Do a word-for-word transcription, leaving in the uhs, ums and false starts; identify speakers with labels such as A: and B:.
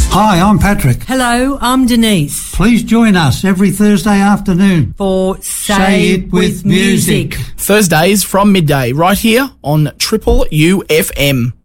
A: Hi, I'm Patrick.
B: Hello, I'm Denise.
A: Please join us every Thursday afternoon
B: For Say,
A: Say It With Music.
C: Thursdays from midday, right here on Triple U F M.